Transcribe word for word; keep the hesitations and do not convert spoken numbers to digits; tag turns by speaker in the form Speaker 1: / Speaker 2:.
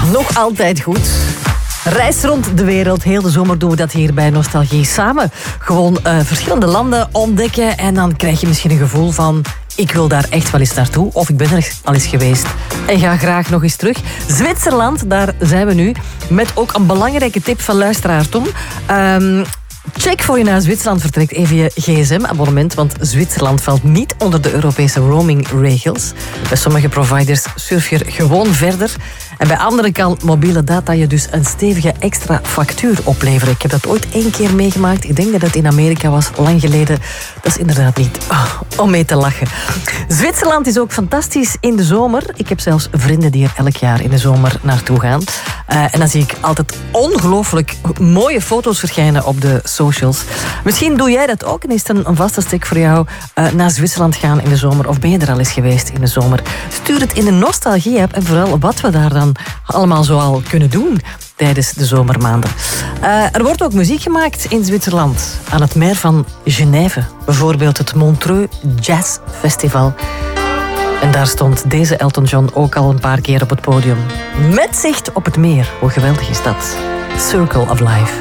Speaker 1: nog altijd goed. Reis rond de wereld. Heel de zomer doen we dat hier bij Nostalgie samen. Gewoon uh, verschillende landen ontdekken en dan krijg je misschien een gevoel van... ik wil daar echt wel eens naartoe. Of ik ben er al eens geweest en ga graag nog eens terug. Zwitserland, daar zijn we nu. Met ook een belangrijke tip van luisteraar Tom. Um, check voor je naar Zwitserland vertrekt even je gsm-abonnement, want Zwitserland valt niet onder de Europese roamingregels. Bij sommige providers surf je gewoon verder. En bij anderen kan mobiele data je dus een stevige extra factuur opleveren. Ik heb dat ooit één keer meegemaakt. Ik denk dat het in Amerika was, lang geleden. Dat is inderdaad niet oh, om mee te lachen. Zwitserland is ook fantastisch in de zomer. Ik heb zelfs vrienden die er elk jaar in de zomer naartoe gaan. Uh, en dan zie ik altijd ongelooflijk mooie foto's verschijnen op de socials. Misschien doe jij dat ook en is het een, een vaste stek voor jou uh, naar Zwitserland gaan in de zomer. Of ben je er al eens geweest in de zomer? Stuur het in de Nostalgie-app en vooral wat we daar dan allemaal zoal kunnen doen tijdens de zomermaanden. Uh, er wordt ook muziek gemaakt in Zwitserland aan het meer van Genève. Bijvoorbeeld het Montreux Jazz Festival. En daar stond deze Elton John ook al een paar keer op het podium. Met zicht op het meer. Hoe geweldig is dat? Circle of Life.